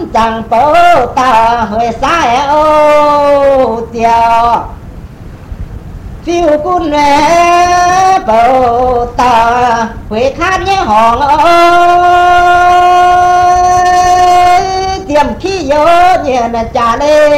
chẳng bố ta hơi xa ô tiêu phiêu cun nè bố ta huế khát nhé hòn ơi tiềm khí nhớ nhẹ là trả lê